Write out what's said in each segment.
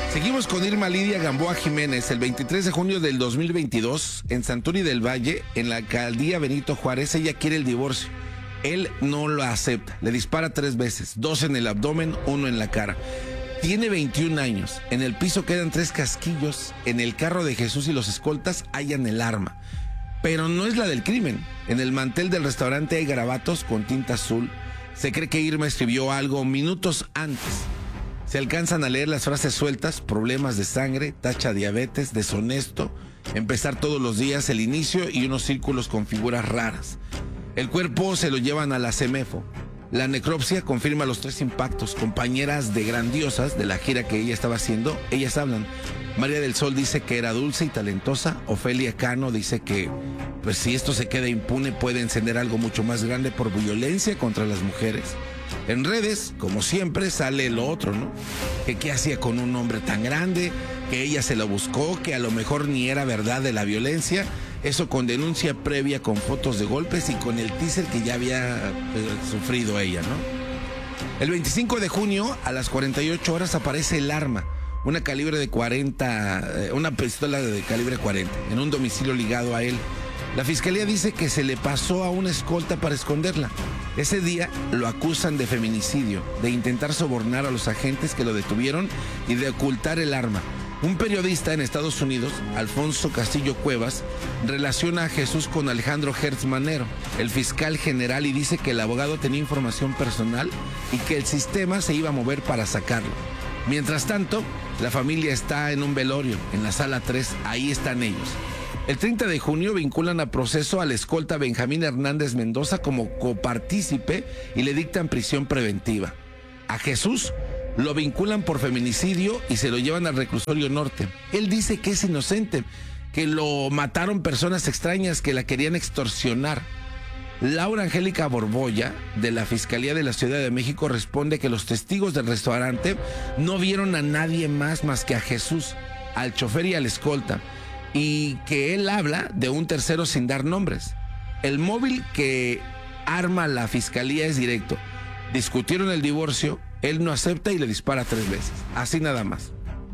Seguimos con Irma Lidia Gamboa Jiménez. El 23 de junio del 2022, en Santurce del Valle, en la alcaldía Benito Juárez, ella quiere el divorcio. Él no lo acepta. Le dispara 3 veces, 2 en el abdomen, 1 en la cara. Tiene 21 años. En el piso quedan 3 casquillos. En el carro de Jesús y los escoltas hallan el arma. Pero no es la del crimen. En el mantel del restaurante hay garabatos con tinta azul. Se cree que Irma escribió algo minutos antes. Se alcanzan a leer las frases sueltas: problemas de sangre, tacha diabetes, deshonesto, empezar todos los días, el inicio y unos círculos con figuras raras. El cuerpo se lo llevan a la CEMEFO. La necropsia confirma los 3 impactos. Compañeras de Grandiosas, de la gira que ella estaba haciendo, ellas hablan. María del Sol dice que era dulce y talentosa. Ofelia Cano dice que, pues si esto se queda impune, puede encender algo mucho más grande por violencia contra las mujeres. En redes, como siempre, sale lo otro, ¿no? Que qué hacía con un hombre tan grande, que ella se lo buscó, que a lo mejor ni era verdad de la violencia. Eso con denuncia previa, con fotos de golpes y con el teaser que ya había sufrido ella, ¿no? El 25 de junio, a las 48 horas, aparece el arma. Una pistola de calibre 40, en un domicilio ligado a él. La fiscalía dice que se le pasó a una escolta para esconderla. Ese día lo acusan de feminicidio, de intentar sobornar a los agentes que lo detuvieron y de ocultar el arma. Un periodista en Estados Unidos, Alfonso Castillo Cuevas, relaciona a Jesús con Alejandro Hertz Manero, el fiscal general, y dice que el abogado tenía información personal y que el sistema se iba a mover para sacarlo. Mientras tanto, la familia está en un velorio, en la sala 3, ahí están ellos. El 30 de junio vinculan a proceso al escolta Benjamín Hernández Mendoza como copartícipe y le dictan prisión preventiva. A Jesús lo vinculan por feminicidio y se lo llevan al reclusorio norte. Él dice que es inocente, que lo mataron personas extrañas que la querían extorsionar. Laura Angélica Borbolla, de la Fiscalía de la Ciudad de México, responde que los testigos del restaurante no vieron a nadie más que a Jesús, al chofer y al escolta, y que él habla de un tercero sin dar nombres. El móvil que arma la Fiscalía es directo. Discutieron el divorcio, él no acepta y le dispara 3 veces, así nada más.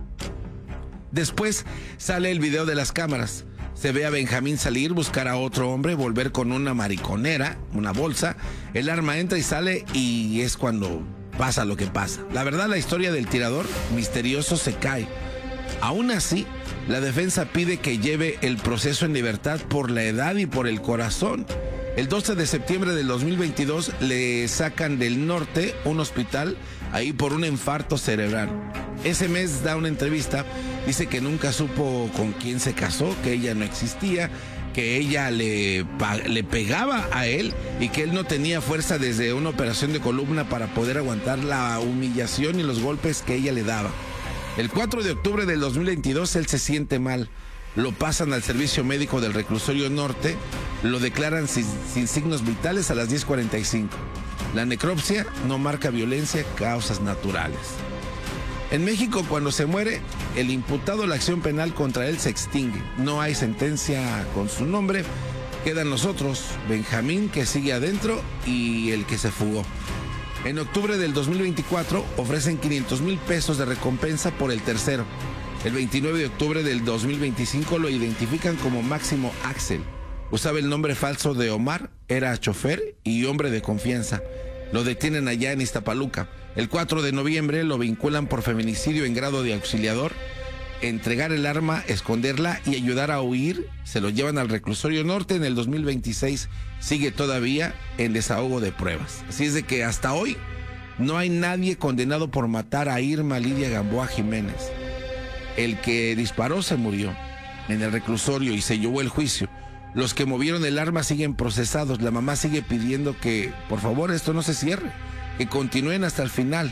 Después sale el video de las cámaras. Se ve a Benjamín salir, buscar a otro hombre, volver con una mariconera, una bolsa. El arma entra y sale y es cuando pasa lo que pasa. La verdad, la historia del tirador misterioso se cae. Aún así, la defensa pide que lleve el proceso en libertad por la edad y por el corazón. El 12 de septiembre del 2022 le sacan del norte un hospital ahí por un infarto cerebral. Ese mes da una entrevista, dice que nunca supo con quién se casó, que ella no existía, que ella le pegaba a él y que él no tenía fuerza desde una operación de columna para poder aguantar la humillación y los golpes que ella le daba. El 4 de octubre del 2022 él se siente mal. Lo pasan al servicio médico del reclusorio norte, lo declaran sin signos vitales a las 10:45. La necropsia no marca violencia, causas naturales. En México, cuando se muere el imputado, la acción penal contra él se extingue. No hay sentencia con su nombre. Quedan los otros, Benjamín, que sigue adentro, y el que se fugó. En octubre del 2024 ofrecen 500,000 pesos de recompensa por el tercero. El 29 de octubre del 2025 lo identifican como Máximo Axel. Usaba el nombre falso de Omar, era chofer y hombre de confianza. Lo detienen allá en Iztapaluca. El 4 de noviembre lo vinculan por feminicidio en grado de auxiliador, entregar el arma, esconderla y ayudar a huir. Se lo llevan al reclusorio norte. En el 2026 sigue todavía en desahogo de pruebas. Así es de que hasta hoy no hay nadie condenado por matar a Irma Lidia Gamboa Jiménez. El que disparó se murió en el reclusorio y se llevó el juicio. Los que movieron el arma siguen procesados. La mamá sigue pidiendo que, por favor, esto no se cierre, que continúen hasta el final.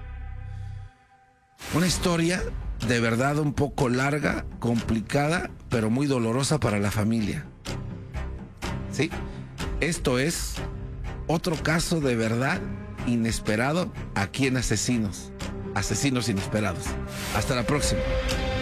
Una historia de verdad un poco larga, complicada, pero muy dolorosa para la familia. Sí, esto es otro caso de verdad inesperado aquí en Asesinos Inesperados. Hasta la próxima.